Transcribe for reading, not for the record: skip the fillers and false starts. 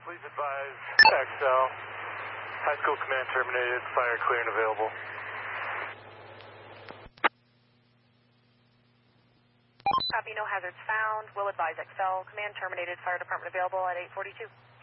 please advise XL. High school command terminated, fire clear and available. Copy, no hazards found. Will advise XL. Command terminated, fire department available at 8:42.